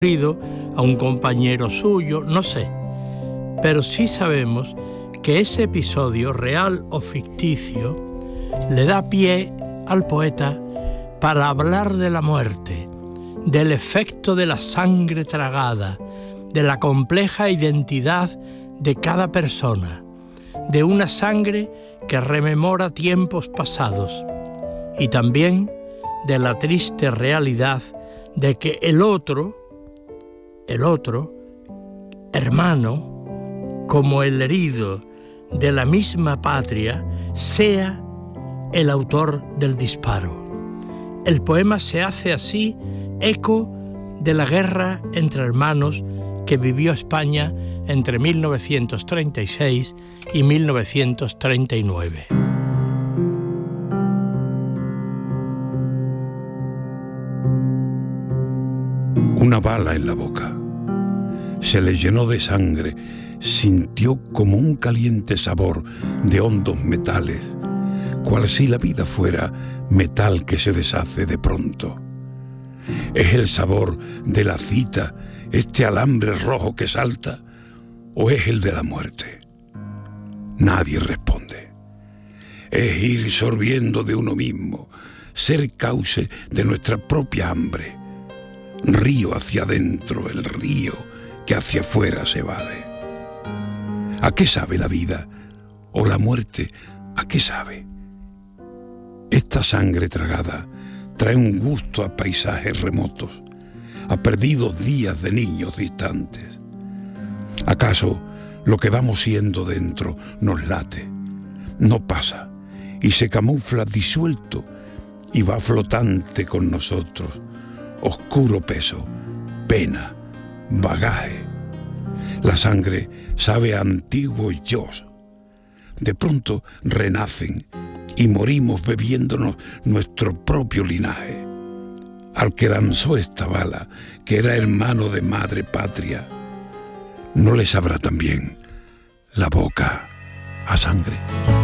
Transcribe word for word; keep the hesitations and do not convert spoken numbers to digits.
a un compañero suyo, no sé. Pero sí sabemos que ese episodio, real o ficticio, le da pie al poeta para hablar de la muerte, del efecto de la sangre tragada, de la compleja identidad de cada persona, de una sangre que rememora tiempos pasados y también de la triste realidad de que el otro, el otro, hermano, como el herido de la misma patria, sea el autor del disparo. El poema se hace así eco de la guerra entre hermanos que vivió España entre mil novecientos treinta y seis y mil novecientos treinta y nueve. Una bala en la boca. Se le llenó de sangre, sintió como un caliente sabor de hondos metales, cual si la vida fuera metal que se deshace de pronto. ¿Es el sabor de la cita este alambre rojo que salta, o es el de la muerte? Nadie responde. Es ir sorbiendo de uno mismo, ser cauce de nuestra propia hambre. Río hacia adentro el río que hacia afuera se evade. ¿A qué sabe la vida? ¿O la muerte? ¿A qué sabe? Esta sangre tragada trae un gusto a paisajes remotos, a perdidos días de niños distantes. ¿Acaso lo que vamos siendo dentro nos late, no pasa y se camufla disuelto y va flotante con nosotros? Oscuro peso, pena, bagaje. La sangre sabe a antiguos yos. De pronto renacen y morimos bebiéndonos nuestro propio linaje. Al que lanzó esta bala, que era hermano de madre patria, ¿no le sabrá también la boca a sangre?